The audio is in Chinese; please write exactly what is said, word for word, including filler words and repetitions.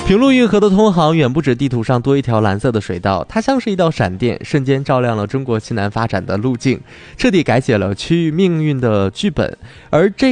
平陆运河的通航远不止地图上多一条蓝色的水道，它像是一道闪电，瞬间照亮了中国西南发展的路径，彻底改写了区域命运的剧本。而这